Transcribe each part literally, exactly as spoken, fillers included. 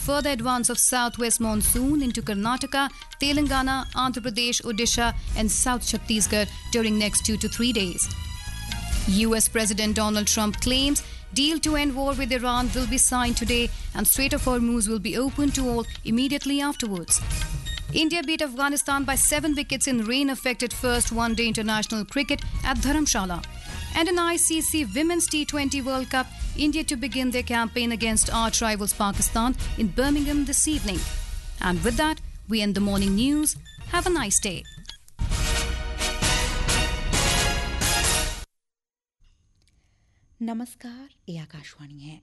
further advance of southwest monsoon into Karnataka, Telangana, Andhra Pradesh, Odisha and South Chhattisgarh during next two to three days. U S President Donald Trump claims deal to end war with Iran will be signed today and Strait of Hormuz will be open to all immediately afterwards. India beat Afghanistan by seven wickets in rain-affected first one-day international cricket at Dharamshala. And in I C C Women's T twenty World Cup, India to begin their campaign against arch rivals Pakistan in Birmingham this evening. And with that, we end the morning news. Have a nice day. नमस्कार, ये आकाशवाणी है।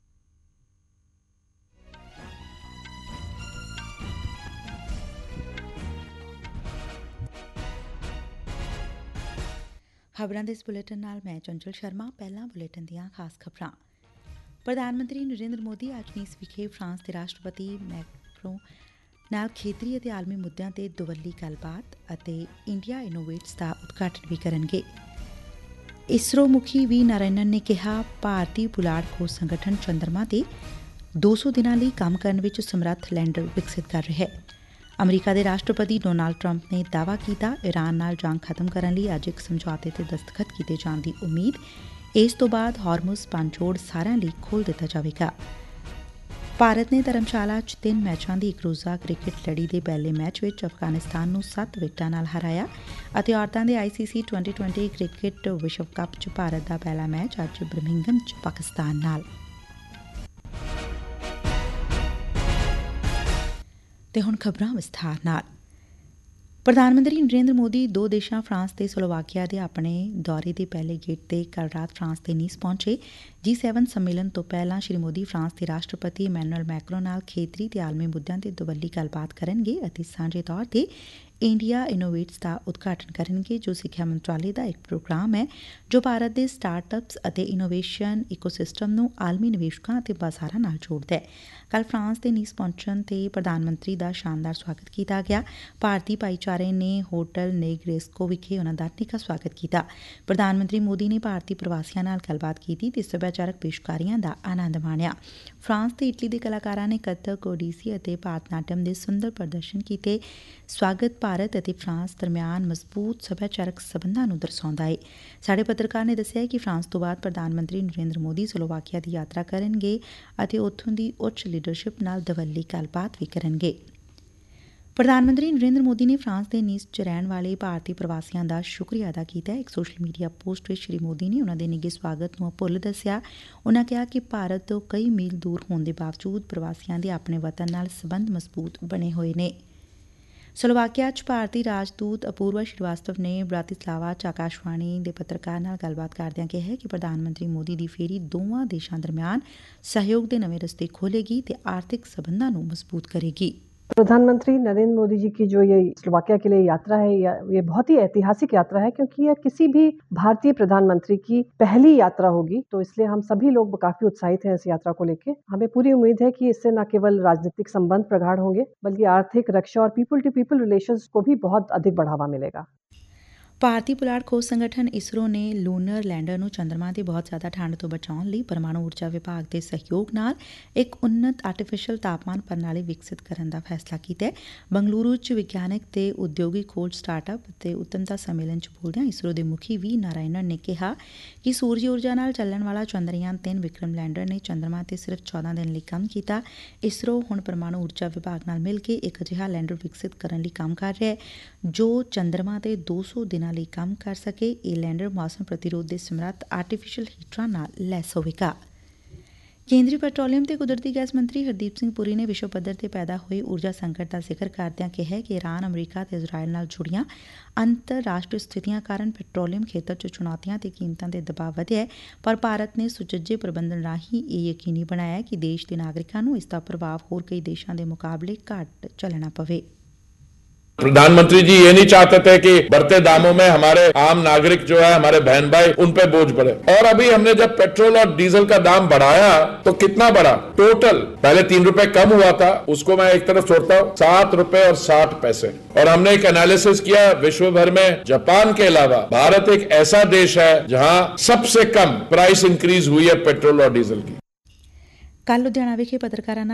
ਖਬਰਾਂ ਦੇ ਇਸ bulletin ਨਾਲ ਮੈਂ ਚੰਚਲ ਸ਼ਰਮਾ। ਪਹਿਲਾਂ bulletin ਦੀਆਂ ਖਾਸ ਖਬਰਾਂ। ਪ੍ਰਧਾਨ ਮੰਤਰੀ ਨਰਿੰਦਰ ਮੋਦੀ ਅੱਜ ਨੀਸ ਵਿਖੇ ਫਰਾਂਸ ਦੇ ਰਾਸ਼ਟਰਪਤੀ ਮੈਕਰੋਂ ਨਾਲ ਖੇਤਰੀ ਅਤੇ ਆਲਮੀ ਮੁੱਦਿਆਂ ਤੇ ਦੁਵੱਲੀ ਗੱਲਬਾਤ ਅਤੇ ਇੰਡੀਆ ਇਨੋਵੇਟਸ ਦਾ ਉਦਘਾਟਨ ਵੀ ਕਰਨਗੇ। ਇਸਰੋ ਮੁਖੀ ਵੀ ਨਾਰਾਇਣਨ ਨੇ ਕਿਹਾ, ਭਾਰਤੀ ਪੁਲਾੜ ਖੋਜ ਸੰਗਠਨ ਚੰਦਰਮਾ ਤੇ ਦੋ ਸੌ ਦਿਨਾਂ ਲਈ ਕੰਮ ਕਰਨ ਵਿੱਚ ਸਮਰੱਥ ਲੈਂਡਰ ਵਿਕਸਿਤ ਕਰ ਰਿਹਾ ਹੈ। ਅਮਰੀਕਾ ਦੇ ਰਾਸ਼ਟਰਪਤੀ ਡੋਨਾਲਡ ਟਰੰਪ ਨੇ ਦਾਅਵਾ ਕੀਤਾ, ਇਰਾਨ ਨਾਲ ਜੰਗ ਖਤਮ ਕਰਨ ਲਈ ਅੱਜ ਇੱਕ ਸਮਝੌਤੇ ਤੇ ਦਸਤਖਤ ਕੀਤੇ ਜਾਣ ਦੀ ਉਮੀਦ। ਇਸ ਤੋਂ ਬਾਅਦ ਹਾਰਮੁਜ਼ ਪੰਜੋੜ ਸਾਰਿਆਂ ਲਈ ਖੋਲ੍ਹ ਦਿੱਤਾ ਜਾਵੇਗਾ। ਭਾਰਤ ਨੇ ਧਰਮਸ਼ਾਲਾ 'ਚ ਤਿੰਨ ਮੈਚਾਂ ਦੀ ਇੱਕ ਰੋਜ਼ਾ ਕ੍ਰਿਕਟ ਲੜੀ ਦੇ ਪਹਿਲੇ ਮੈਚ ਵਿੱਚ ਅਫਗਾਨਿਸਤਾਨ ਨੂੰ ਸੱਤ ਵਿਕਟਾਂ ਨਾਲ ਹਰਾਇਆ ਅਤੇ ਔਰਤਾਂ ਦੇ ਆਈ ਸੀ ਸੀ ਟਵੈਂਟੀ ਟਵੈਂਟੀ ਕ੍ਰਿਕਟ ਵਿਸ਼ਵ ਕੱਪ 'ਚ ਭਾਰਤ ਦਾ ਪਹਿਲਾ ਮੈਚ ਅੱਜ ਬਰਮਿੰਘਮ 'ਚ ਪਾਕਿਸਤਾਨ ਨਾਲ। ਤੇ ਹੁਣ ਖਬਰਾਂ ਵਿਸਥਾਰ ਨਾਲ। ਪ੍ਰਧਾਨ ਮੰਤਰੀ ਨਰਿੰਦਰ ਮੋਦੀ ਦੋ ਦੇਸ਼ਾਂ ਫਰਾਂਸ ਤੇ ਸਲੋਵਾਕੀਆ ਦੇ ਆਪਣੇ ਦੌਰੇ ਦੇ ਪਹਿਲੇ ਗੇੜ ਤੇ ਕੱਲ੍ਹ ਰਾਤ ਫਰਾਂਸ ਦੇ ਨੀਸ ਪਹੁੰਚੇ। ਜੀ ਸੈਵਨ ਸੰਮੇਲਨ ਤੋਂ ਪਹਿਲਾਂ ਸ੍ਰੀ ਮੋਦੀ ਫਰਾਂਸ ਦੇ ਰਾਸ਼ਟਰਪਤੀ ਇਮੈਨੂਅਲ ਮੈਕਰੋਂ ਨਾਲ ਖੇਤਰੀ ਤੇ ਆਲਮੀ ਮੁੱਦਿਆਂ ਤੇ ਦੁਵੱਲੀ ਗੱਲਬਾਤ ਕਰਨਗੇ ਅਤੇ ਸਾਂਝੇ ਤੌਰ ਤੇ ਇੰਡੀਆ ਇਨੋਵੇਟਸ ਦਾ ਉਦਘਾਟਨ ਕਰਨਗੇ, ਜੋ ਸਿੱਖਿਆ ਮੰਤਰਾਲੇ ਦਾ ਇੱਕ ਪ੍ਰੋਗਰਾਮ ਹੈ ਜੋ ਭਾਰਤ ਦੇ ਸਟਾਰਟ-ਅਪਸ ਅਤੇ ਇਨੋਵੇਸ਼ਨ ਇਕੋਸਿਸਟਮ ਨੂੰ ਆਲਮੀ ਨਿਵੇਸ਼ਕਾਂ ਅਤੇ ਬਾਜ਼ਾਰਾਂ ਨਾਲ ਜੋੜਦਾ ਹੈ। ਕੱਲ੍ਹ ਫਰਾਂਸ ਦੇ ਨੀਸ ਪਹੁੰਚਣ ਤੇ ਪ੍ਰਧਾਨ ਮੰਤਰੀ ਦਾ ਸ਼ਾਨਦਾਰ ਸਵਾਗਤ ਕੀਤਾ ਗਿਆ। ਭਾਰਤੀ ਭਾਈਚਾਰੇ ਨੇ ਹੋਟਲ ਨੇਗਰੇਸਕੋ ਵਿਖੇ ਉਨ੍ਹਾਂ ਦਾ ਨਿੱਘਾ ਸਵਾਗਤ ਕੀਤਾ। ਪ੍ਰਧਾਨ ਮੰਤਰੀ ਮੋਦੀ ਨੇ ਭਾਰਤੀ ਪ੍ਰਵਾਸੀਆਂ ਨਾਲ ਗੱਲਬਾਤ ਕੀਤੀ ਤੇ ਸੱਭਿਆਚਾਰਕ ਪੇਸ਼ਕਾਰੀਆਂ ਦਾ ਆਨੰਦ ਮਾਣਿਆ। ਫਰਾਂਸ ਤੇ ਇਟਲੀ ਦੇ ਕਲਾਕਾਰਾਂ ਨੇ ਕੱਥਕ, ਓਡੀਸੀ ਅਤੇ ਭਾਰਤ ਨਾਟਿਅਮ ਦੇ ਸੁੰਦਰ ਪ੍ਰਦਰਸ਼ਨ ਕੀਤੇ। ਸਵਾਗਤ ਭਾਰਤ ਅਤੇ ਫਰਾਂਸ ਦਰਮਿਆਨ ਮਜ਼ਬੂਤ ਸੱਭਿਆਚਾਰਕ ਸਬੰਧਾਂ ਨੂੰ ਦਰਸਾਉਂਦਾ ਹੈ। ਸਾਡੇ ਪੱਤਰਕਾਰ ਨੇ ਦੱਸਿਆ ਕਿ ਫਰਾਂਸ ਤੋਂ ਬਾਅਦ ਪ੍ਰਧਾਨ ਮੰਤਰੀ ਨਰਿੰਦਰ ਮੋਦੀ ਸਲੋਵਾਕੀਆ ਦੀ ਯਾਤਰਾ ਕਰਨਗੇ ਅਤੇ ਉੱਥੋਂ ਦੀ ਉੱਚ ਲੀਡਰਸ਼ਿਪ ਨਾਲ ਦੁਵੱਲੀ ਗੱਲਬਾਤ ਵੀ ਕਰਨਗੇ। ਪ੍ਰਧਾਨ ਮੰਤਰੀ ਨਰਿੰਦਰ ਮੋਦੀ ਨੇ ਫਰਾਂਸ ਦੇ ਨੀਸ 'ਚ ਰਹਿਣ ਵਾਲੇ ਭਾਰਤੀ ਪ੍ਰਵਾਸੀਆਂ ਦਾ ਸ਼ੁਕਰੀਆ ਅਦਾ ਕੀਤਾ। ਇੱਕ ਸੋਸ਼ਲ ਮੀਡੀਆ ਪੋਸਟ ਵਿੱਚ ਸ੍ਰੀ ਮੋਦੀ ਨੇ ਉਨ੍ਹਾਂ ਦੇ ਨਿੱਘੇ ਸਵਾਗਤ ਨੂੰ ਅਭੁੱਲ ਦੱਸਿਆ। ਉਨ੍ਹਾਂ ਕਿਹਾ ਕਿ ਭਾਰਤ ਤੋਂ ਕਈ ਮੀਲ ਦੂਰ ਹੋਣ ਦੇ ਬਾਵਜੂਦ ਪ੍ਰਵਾਸੀਆਂ ਦੇ ਆਪਣੇ ਵਤਨ ਨਾਲ ਸਬੰਧ ਮਜ਼ਬੂਤ ਬਣੇ ਹੋਏ ਨੇ। ਸਲੋਵਾਕੀਆ 'ਚ ਭਾਰਤੀ ਰਾਜਦੂਤ ਅਪੂਰਵਾ ਸ਼੍ਰੀਵਾਸਤਵ ਨੇ ਬ੍ਰਾਤਿਸਲਾਵਾ 'ਚ ਆਕਾਸ਼ਵਾਣੀ ਦੇ ਪੱਤਰਕਾਰ ਨਾਲ ਗੱਲਬਾਤ ਕਰਦਿਆਂ ਕਿਹਾ ਕਿ ਪ੍ਰਧਾਨ ਮੰਤਰੀ ਮੋਦੀ ਦੀ ਫੇਰੀ ਦੋਵਾਂ ਦੇਸ਼ਾਂ ਦਰਮਿਆਨ ਸਹਿਯੋਗ ਦੇ ਨਵੇਂ ਰਸਤੇ ਖੋਲ੍ਹੇਗੀ ਤੇ ਆਰਥਿਕ ਸਬੰਧਾਂ ਨੂੰ ਮਜ਼ਬੂਤ ਕਰੇਗੀ। प्रधानमंत्री नरेंद्र मोदी जी की जो ये स्लोवाकिया के लिए यात्रा है, ये बहुत ही ऐतिहासिक यात्रा है क्योंकि यह किसी भी भारतीय प्रधानमंत्री की पहली यात्रा होगी। तो इसलिए हम सभी लोग काफी उत्साहित हैं इस यात्रा को लेकर। हमें पूरी उम्मीद है कि इससे न केवल राजनीतिक संबंध प्रगाढ़ होंगे बल्कि आर्थिक, रक्षा और पीपल टू पीपल रिलेशंस को भी बहुत अधिक बढ़ावा मिलेगा। ਭਾਰਤੀ ਪੁਲਾੜ ਖੋਜ ਸੰਗਠਨ ਇਸਰੋ ਨੇ ਲੂਨਰ ਲੈਂਡਰ ਨੂੰ ਚੰਦਰਮਾ ਤੇ ਬਹੁਤ ਜ਼ਿਆਦਾ ਠੰਡ ਤੋਂ ਬਚਾਉਣ ਲਈ ਪਰਮਾਣੂ ਊਰਜਾ ਵਿਭਾਗ ਦੇ ਸਹਿਯੋਗ ਨਾਲ ਇੱਕ ਉੱਨਤ ਆਰਟੀਫਿਸ਼ੀਅਲ ਤਾਪਮਾਨ ਪ੍ਰਣਾਲੀ ਵਿਕਸਿਤ ਕਰਨ ਦਾ ਫੈਸਲਾ ਕੀਤਾ ਹੈ। ਬੰਗਲੁਰੂ 'ਚ ਵਿਗਿਆਨਕ ਤੇ ਉਦਯੋਗਿਕ ਖੋਜ ਸਟਾਰਟਅਪ ਅਤੇ ਉੱਤਮਤਾ ਸੰਮੇਲਨ 'ਚ ਬੋਲਦਿਆਂ ਇਸਰੋ ਦੇ ਮੁਖੀ ਵੀ ਨਾਰਾਇਣਨ ਨੇ ਕਿਹਾ ਕਿ ਸੂਰਜੀ ਊਰਜਾ ਨਾਲ ਚੱਲਣ ਵਾਲਾ ਚੰਦਰਯਾਨ ਤਿੰਨ ਵਿਕਰਮ ਲੈਂਡਰ ਨੇ ਚੰਦਰਮਾ ਤੇ ਸਿਰਫ ਚੌਦਾਂ ਦਿਨ ਲਈ ਕੰਮ ਕੀਤਾ। ਇਸਰੋ ਹੁਣ ਪਰਮਾਣੂ ਊਰਜਾ ਵਿਭਾਗ ਨਾਲ ਮਿਲ ਕੇ ਇੱਕ ਅਜਿਹਾ ਲੈਂਡਰ ਵਿਕਸਿਤ ਕਰਨ ਲਈ ਕੰਮ ਕਰ ਰਿਹਾ ਹੈ ਜੋ ਚੰਦਰਮਾ ਤੇ ਦੋ ਸੌ ਦਿਨਾਂ ਲਈ ਕੰਮ ਕਰ ਸਕੇ। ਇਹ ਲੈਂਡਰ ਮੌਸਮ ਪ੍ਰਤੀਰੋਧ ਦੇ ਸਮਰੱਥ ਆਰਟੀਫਿਸ਼ੀਅਲ ਹੀਟਰਾਂ ਨਾਲ ਲੈਸ ਹੋਵੇਗਾ। ਕੇਂਦਰੀ ਪੈਟਰੋਲੀਅਮ ਤੇ ਕੁਦਰਤੀ ਗੈਸ ਮੰਤਰੀ ਹਰਦੀਪ ਸਿੰਘ ਪੁਰੀ ਨੇ ਵਿਸ਼ਵ ਪੱਧਰ ਤੇ ਪੈਦਾ ਹੋਏ ਊਰਜਾ ਸੰਕਟ ਦਾ ਜ਼ਿਕਰ ਕਰਦਿਆਂ ਕਿਹਾ ਕਿ ਇਰਾਨ, ਅਮਰੀਕਾ ਤੇ ਇਜ਼ਰਾਈਲ ਨਾਲ ਜੁੜੀਆਂ ਅੰਤਰਰਾਸ਼ਟਰੀ ਸਥਿਤੀਆਂ ਕਾਰਨ ਪੈਟਰੋਲੀਅਮ ਖੇਤਰ 'ਚ ਚੁਣੌਤੀਆਂ ਤੇ ਕੀਮਤਾਂ ਦੇ ਦਬਾਅ ਵਧਿਆ, ਪਰ ਭਾਰਤ ਨੇ ਸੁਚੱਜੇ ਪ੍ਰਬੰਧਨ ਰਾਹੀਂ ਇਹ ਯਕੀਨੀ ਬਣਾਇਆ ਕਿ ਦੇਸ਼ ਦੇ ਨਾਗਰਿਕਾਂ ਨੂੰ ਇਸ ਦਾ ਪ੍ਰਭਾਵ ਹੋਰ ਕਈ ਦੇਸ਼ਾਂ ਦੇ ਮੁਕਾਬਲੇ ਘੱਟ ਝੱਲਣਾ ਪਵੇ। प्रधानमंत्री जी ये नहीं चाहते थे कि बढ़ते दामों में हमारे आम नागरिक जो है, हमारे बहन भाई, उन पे बोझ पड़े। और अभी हमने जब पेट्रोल और डीजल का दाम बढ़ाया तो कितना बढ़ा? टोटल पहले तीन रुपए कम हुआ था, उसको मैं एक तरफ छोड़ता हूँ, सात रुपए और साठ पैसे। और हमने एक एनालिसिस किया, विश्व भर में जापान के अलावा भारत एक ऐसा देश है जहाँ सबसे कम प्राइस इंक्रीज हुई है पेट्रोल और डीजल की। ਕੱਲ੍ਹ ਲੁਧਿਆਣਾ ਵਿਖੇ ਪੱਤਰਕਾਰਾਂ ਨਾਲ